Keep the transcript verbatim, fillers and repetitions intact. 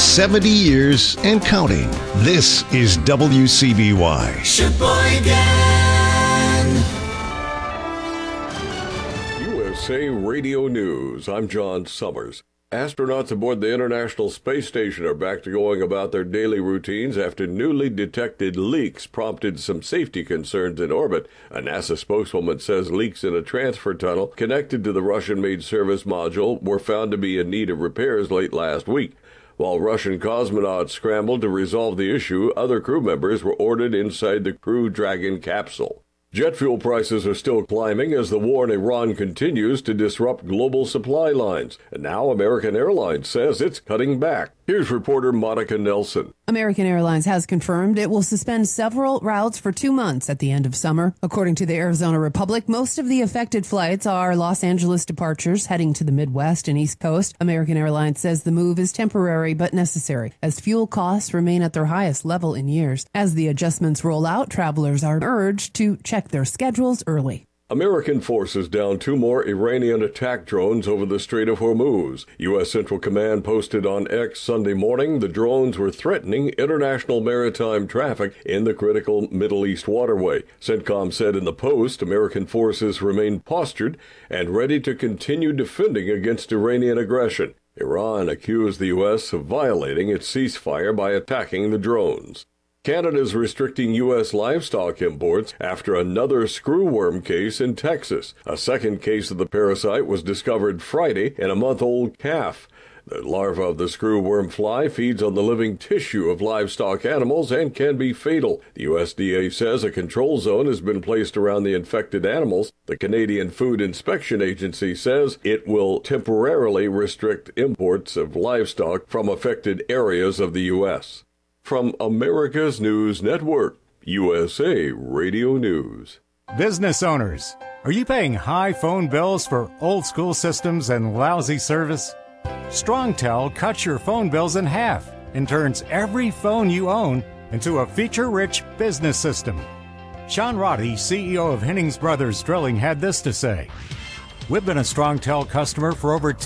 seventy years and counting. This is W C B Y. Sheboygan. U S A Radio News. I'm John Summers. Astronauts aboard the International Space Station are back to going about their daily routines after newly detected leaks prompted some safety concerns in orbit. A NASA spokeswoman says leaks in a transfer tunnel connected to the Russian-made service module were found to be in need of repairs late last week. While Russian cosmonauts scrambled to resolve the issue, other crew members were ordered inside the Crew Dragon capsule. Jet fuel prices are still climbing as the war in Iran continues to disrupt global supply lines. And now American Airlines says it's cutting back. Here's reporter Monica Nelson. American Airlines has confirmed it will suspend several routes for two months at the end of summer. According to the Arizona Republic, most of the affected flights are Los Angeles departures heading to the Midwest and East Coast. American Airlines says the move is temporary but necessary as fuel costs remain at their highest level in years. As the adjustments roll out, travelers are urged to check their schedules early. American forces down two more Iranian attack drones over the Strait of Hormuz. U S. Central Command posted on X Sunday morning the drones were threatening international maritime traffic in the critical Middle East waterway. CENTCOM said in the post American forces remain postured and ready to continue defending against Iranian aggression. Iran accused the U S of violating its ceasefire by attacking the drones. Canada is restricting U S livestock imports after another screwworm case in Texas. A second case of the parasite was discovered Friday in a month-old calf. The larva of the screwworm fly feeds on the living tissue of livestock animals and can be fatal. The U S D A says a control zone has been placed around the infected animals. The Canadian Food Inspection Agency says it will temporarily restrict imports of livestock from affected areas of the U S From America's News Network, U S A Radio News. Business owners, are you paying high phone bills for old school systems and lousy service? StrongTel cuts your phone bills in half and turns every phone you own into a feature-rich business system. Sean Roddy, C E O of Hennings Brothers Drilling, had this to say: "We've been a StrongTel customer for over